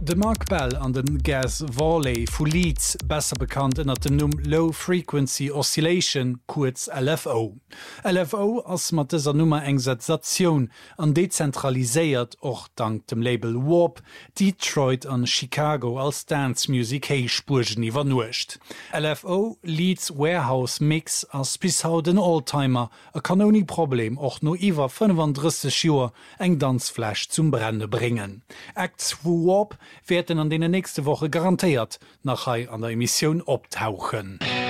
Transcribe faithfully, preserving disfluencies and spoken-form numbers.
De Mark Bell an den Gas Valley vu Leeds besser bekannt ënner dem Numm Low Frequency Oscillation kurz L F O. L F O ass mat déser Nummer eng Sensatioun an dezentraliséiert och dank dem Label Warp, Detroit an Chicago als Dance Music Hey-Spurgen iwwer nuecht. L F O Leeds Warehouse Mix ass bis haut den Oldtimer e kanoni Problem och no iwwer fünfunddreißig Joer eng Dansflasch zum Brenne bringen. Acts vu Warp werden an de nächste Woche garantiert nach Hai an der Emission optauchen.